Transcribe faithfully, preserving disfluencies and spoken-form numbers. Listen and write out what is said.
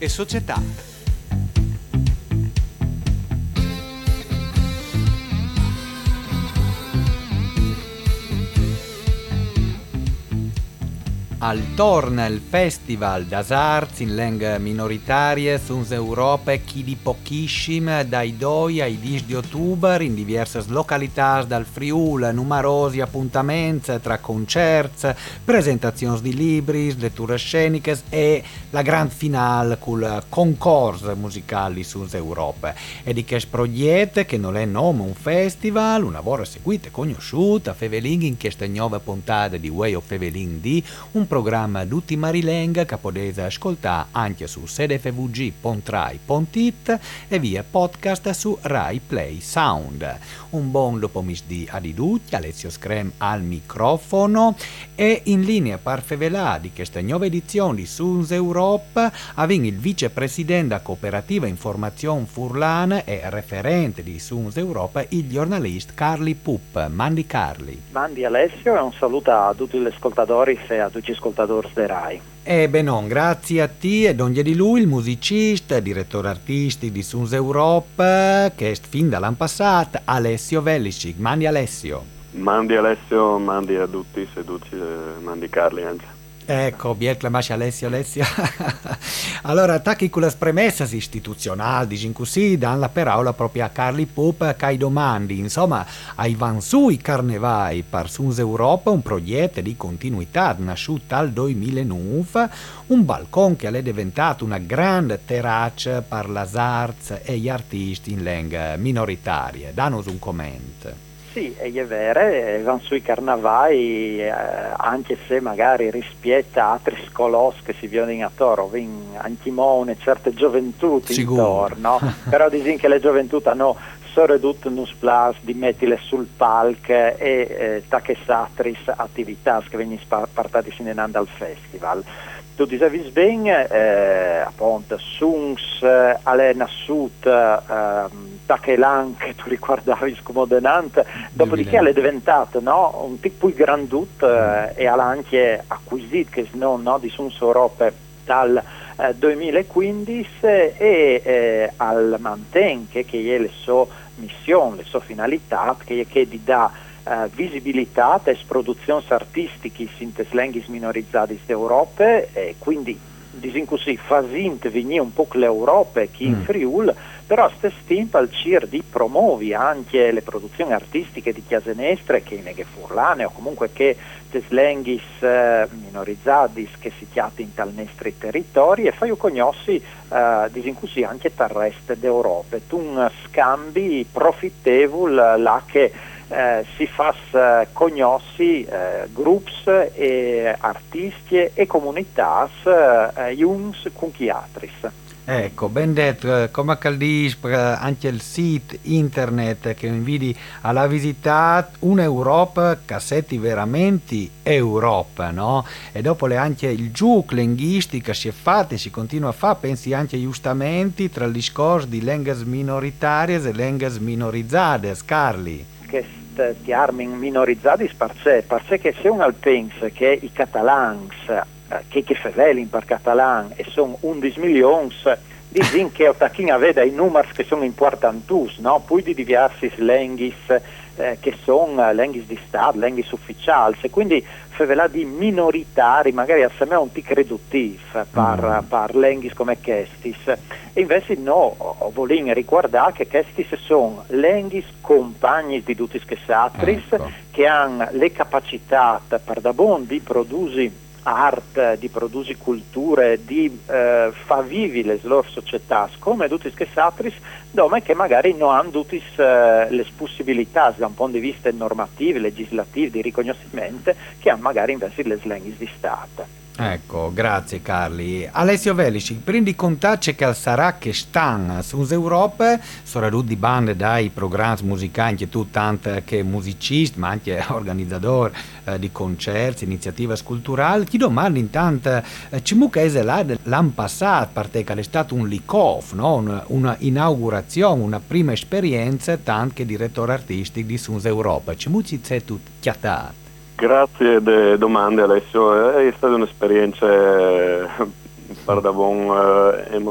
e società. Al torna il Festival das Arts in lingue minoritarie suns Europa chi di pochissime dai due ai dieci di ottobre in diverse località dal Friuli, numerosi appuntamenti tra concerti, presentazioni di libri, letture sceniche e la grand finale col concorso musicali suns Europa. E di questo progetto che non è nome un festival, una volta seguita e conosciuta, Fevelin in questa nuova puntata di Way of Fevelin di un programma tutti marilenga che potete ascoltare anche su s d f v g punto rai punto it e via podcast su Rai Play Sound. Un buon pomeriggio a di tutti, Alessio Screm al microfono e in linea per fevelà di questa nuova edizione di Suns Europa avviene il vicepresidente della cooperativa Informazione Furlana e referente di Suns Europa, il giornalista Carli Pup. Mandi Carli. Mandi Alessio e un saluto a tutti gli ascoltatori e a tutti gli ascoltatori di Rai. E benon, grazie a te e donde di lui, il musicista, direttore artistico di Suns Europa, che è fin dall'anno passato, Alessio Velicic. Mandi Alessio. Mandi Alessio, mandi a tutti, seduti, mandi Carli anche. Ecco, bien clamasci Alessio, Alessio. Allora, attacchi con le premesse istituzionali, diciamo così, danno la parola proprio a Carli Pup, che hai domandi. Insomma, ai van sui carnevai per Suns Europa, un progetto di continuità nasciuto dal duemilanove, un balcone che è diventato una grande terrazza per le arts e gli artisti in lingue minoritarie. Danos un commento. Sì, è vero, vanno sui carnavali, eh, anche se magari rispetta altri scolos che si vedono attorno, anche una certa gioventù intorno, però dicono che le gioventù hanno soprattutto un splash di mettile sul palco e eh, tacche satris attività che vengono portate sinenando al festival. Tu dicevi bene, eh, appunto, Suns, eh, alle Nassut, eh, Tachelan, che tu ricordavi scomodenante, dopodiché è diventato no, un tipo più grandut eh, e ha anche acquisito, che non no, di Suns Europa dal eh, duemilaquindici e eh, al manten che, che è le sue missioni, le sue finalità, che, che di dà Uh, visibilità e produzioni artistiche in le lingue minorizzate d'Europa e quindi diciamo così fasint venire un po' l'Europa chi in mm. Friuli, però a ste stimpa al C I R di promuovi anche le produzioni artistiche di Chiasenestre che in Eghe Furlane o comunque che le lingue uh, minorizzate che si chiamano in tal nostri territori e fai conosci uh, diciamo così anche dal resto d'Europa. Tu un scambi profittevole là che Eh, si fa eh, conosci eh, gruppi e artisti e comunità eh, jungs con chi altri. Ecco, ben detto, come caldis anche il sito internet che inviti alla visita un'Europa cassetti veramente Europa, no? E dopo le anche il giuc linguistica si è fatta e si continua a fare, pensi anche giustamente tra il discorso di lingue minoritarie e lingue minorizzate, Carli. Che termini minorizzati perché, perché che se uno pensa che i catalans eh, che, che fevelin per catalan e sono undici milioni dicono che Ottachin vede i numeri che sono importanti, no? Poi di diversi linguis eh, che sono linguis di Stato, linguis ufficiali e quindi fevelà di minoritari magari assieme a un tic riduttivo per, mm. per linguis come questi e invece no, voglio ricordare che questi sono linguis compagni di tutti gli altri ecco. Che hanno le capacità per da buon di produrre arte, di produrre culture, di eh, far vivere le loro società come tutti gli altri, dove che magari non hanno tutte eh, le possibilità da un punto di vista normativo, legislativo, di riconoscimento che hanno magari invece le lingue di Stato. Ecco, grazie Carli. Alessio Velici, prendi contatto che al sarà che stanno su Europa, soprattutto di bande dai programmi musicali, tu tanto che musicisti, ma anche organizzatori eh, di concerti, iniziative culturali, ti domando intanto, eh, ci mucca è là l'anno passato, perché è stato un kick-off, no? una, una inaugurazione, una prima esperienza, tanto che direttore artistico di Suns Europa. Ci mucci c'è tutto chiatato. Grazie delle domande Alessio, è stata un'esperienza per da buon eh,